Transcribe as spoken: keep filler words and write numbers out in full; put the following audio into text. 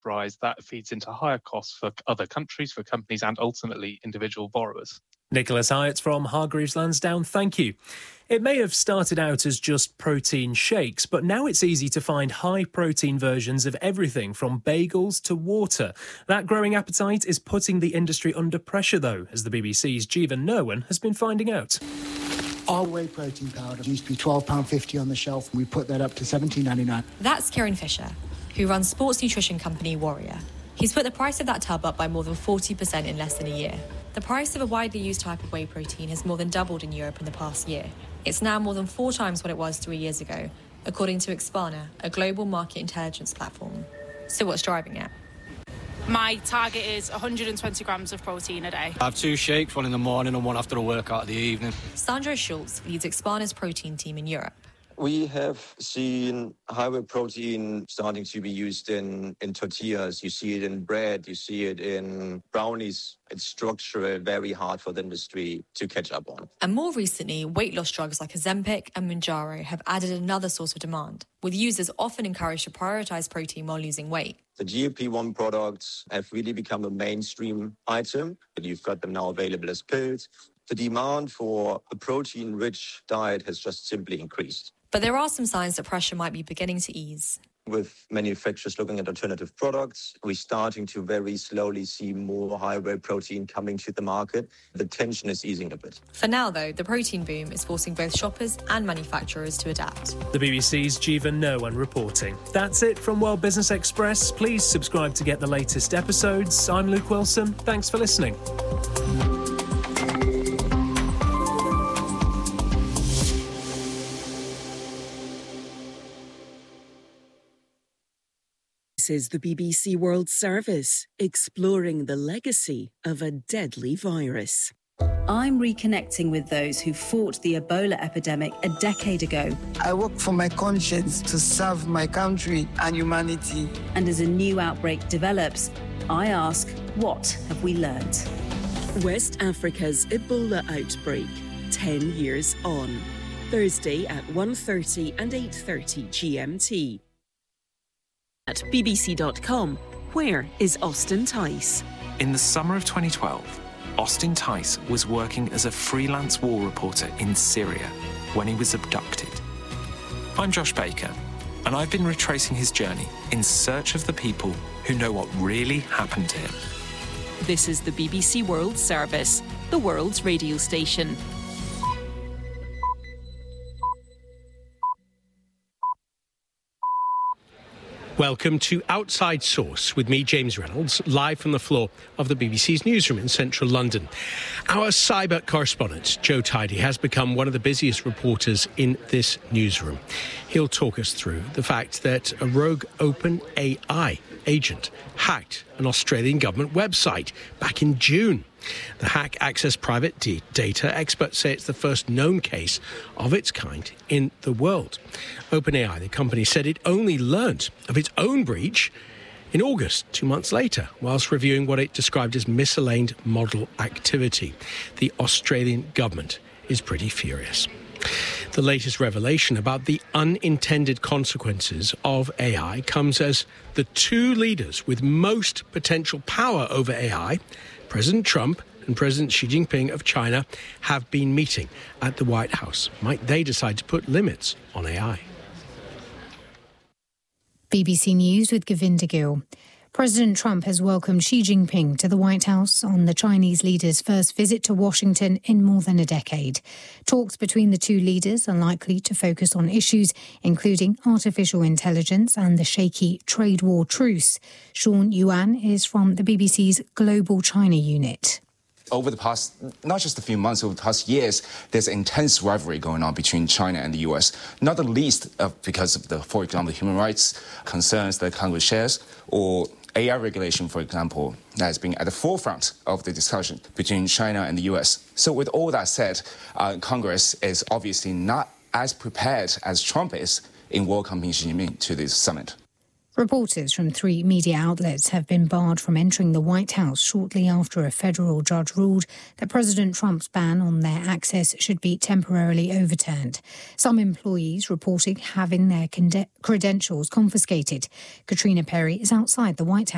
rise, that feeds into higher costs for other countries, for companies, and ultimately individual borrowers. Nicholas Hyatt from Hargreaves Lansdown, thank you. It may have started out as just protein shakes, but now it's easy to find high-protein versions of everything from bagels to water. That growing appetite is putting the industry under pressure, though, as the B B C's Jeevan Nirwan has been finding out. Our whey protein powder used to be twelve pounds fifty on the shelf, and we put that up to seventeen ninety-nine. That's Kieran Fisher, who runs sports nutrition company Warrior. He's put the price of that tub up by more than forty percent in less than a year. The price of a widely used type of whey protein has more than doubled in Europe in the past year. It's now more than four times what it was three years ago, according to Expana, a global market intelligence platform. So what's driving it? My target is one hundred twenty grams of protein a day. I have two shakes, one in the morning and one after a workout in the evening. Sandro Schultz leads Expana's protein team in Europe. We have seen high-whey protein starting to be used in, in tortillas. You see it in bread, you see it in brownies. It's structurally very hard for the industry to catch up on. And more recently, weight loss drugs like Ozempic and Mounjaro have added another source of demand, with users often encouraged to prioritise protein while losing weight. The G L P one products have really become a mainstream item. You've got them now available as pills. The demand for a protein-rich diet has just simply increased. But there are some signs that pressure might be beginning to ease. With manufacturers looking at alternative products, we're starting to very slowly see more high-whey protein coming to the market. The tension is easing a bit. For now, though, the protein boom is forcing both shoppers and manufacturers to adapt. The B B C's Jeevan Nirwan reporting. That's it from World Business Express. Please subscribe to get the latest episodes. I'm Luke Wilson. Thanks for listening. This is the B B C World Service, exploring the legacy of a deadly virus. I'm reconnecting with those who fought the Ebola epidemic a decade ago. I work for my conscience to serve my country and humanity. And as a new outbreak develops, I ask, what have we learned? West Africa's Ebola outbreak, ten years on. Thursday at one thirty and eight thirty G M T. At B B C dot com, where is Austin Tice? In the summer of twenty twelve, Austin Tice was working as a freelance war reporter in Syria when he was abducted. I'm Josh Baker, and I've been retracing his journey in search of the people who know what really happened to him. This is the B B C World Service, the world's radio station. Welcome to Outside Source with me, James Reynolds, live from the floor of the B B C's newsroom in central London. Our cyber correspondent, Joe Tidy, has become one of the busiest reporters in this newsroom. He'll talk us through the fact that a rogue OpenAI agent hacked an Australian government website back in June. The hack accessed private d- data. Experts say it's the first known case of its kind in the world. OpenAI, the company, said it only learnt of its own breach in August, two months later, whilst reviewing what it described as misaligned model activity. The Australian government is pretty furious. The latest revelation about the unintended consequences of A I comes as the two leaders with most potential power over A I, President Trump and President Xi Jinping of China, have been meeting at the White House. Might they decide to put limits on A I? B B C News with Govinda Gill. President Trump has welcomed Xi Jinping to the White House on the Chinese leader's first visit to Washington in more than a decade. Talks between the two leaders are likely to focus on issues including artificial intelligence and the shaky trade war truce. Sean Yuan is from the B B C's Global China unit. Over the past, not just a few months, over the past years, there's intense rivalry going on between China and the U S, not the least uh, because of the, for example, human rights concerns that Congress shares, or A I regulation, for example, that has been at the forefront of the discussion between China and the U S. So with all that said, uh, Congress is obviously not as prepared as Trump is in welcoming Xi Jinping to this summit. Reporters from three media outlets have been barred from entering the White House shortly after a federal judge ruled that President Trump's ban on their access should be temporarily overturned. Some employees reporting having their credentials confiscated. Katrina Perry is outside the White House.